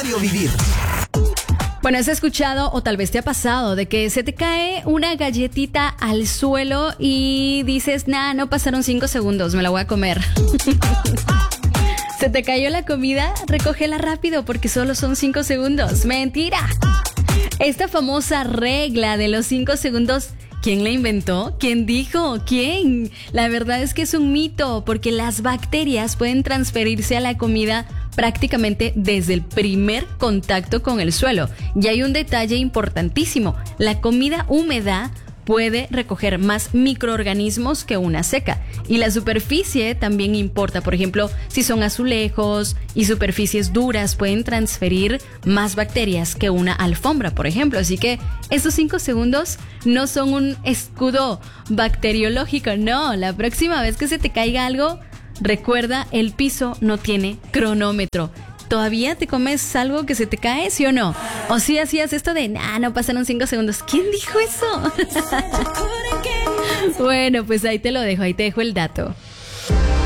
Radio Vivir. Bueno, has escuchado o tal vez te ha pasado de que se te cae una galletita al suelo y dices, nah, no pasaron 5 segundos, me la voy a comer. Se te cayó la comida, recógela rápido porque solo son 5 segundos. ¡Mentira! Esta famosa regla de los 5 segundos, ¿quién la inventó? ¿Quién dijo? ¿Quién? La verdad es que es un mito porque las bacterias pueden transferirse a la comida prácticamente desde el primer contacto con el suelo. Y hay un detalle importantísimo: la comida húmeda puede recoger más microorganismos que una seca. Y la superficie también importa. Por ejemplo, si son azulejos y superficies duras, pueden transferir más bacterias que una alfombra, por ejemplo. Así que estos 5 segundos no son un escudo bacteriológico, no. La próxima vez que se te caiga algo, recuerda, el piso no tiene cronómetro. ¿Todavía te comes algo que se te cae, sí o no? ¿O sí hacías esto de, nah, no pasaron 5 segundos? ¿Quién dijo eso? Bueno, pues ahí te lo dejo, ahí te dejo el dato.